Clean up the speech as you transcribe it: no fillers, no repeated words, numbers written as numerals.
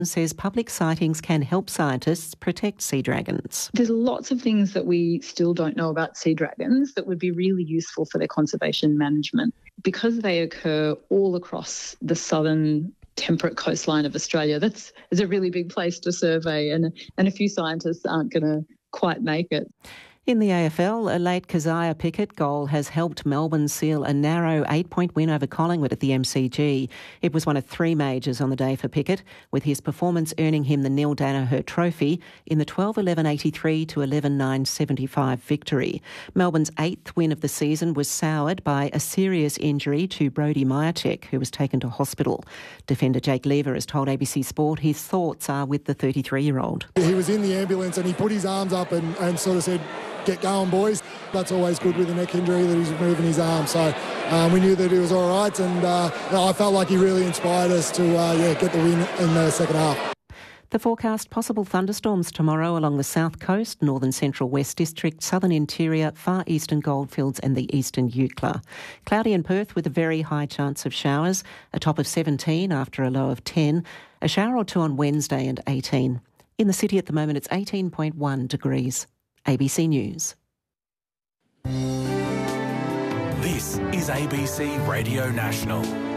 says public sightings can help scientists protect sea dragons. There's lots of things that we still don't know about sea dragons that would be really useful for their conservation management. Because they occur all across the southern temperate coastline of Australia, that's a really big place to survey, and a few scientists aren't going to quite make it. In the AFL, a late Keziah Pickett goal has helped Melbourne seal a narrow 8-point win over Collingwood at the MCG. It was one of 3 majors on the day for Pickett, with his performance earning him the Neil Danaher Trophy in the 12-11-83 to 11-9-75 victory. Melbourne's 8th win of the season was soured by a serious injury to Brodie Mihocek, who was taken to hospital. Defender Jake Lever has told ABC Sport his thoughts are with the 33-year-old. He was in the ambulance and he put his arms up and sort of said, "Get going, boys." That's always good with a neck injury, that he's moving his arm. So we knew that he was all right, and I felt like he really inspired us to get the win in the second half. The forecast: possible thunderstorms tomorrow along the south coast, northern central West District, southern interior, far eastern Goldfields and the eastern Eucla. Cloudy in Perth with a very high chance of showers, a top of 17 after a low of 10, a shower or 2 on Wednesday and 18. In the city at the moment it's 18.1 degrees. ABC News. This is ABC Radio National.